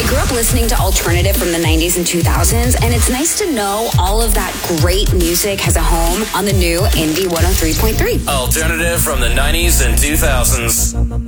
grew up listening to alternative from the 90s and 2000s, and it's nice to know all of that great music has a home on the new Indie 103.3. Alternative from the 90s and 2000s.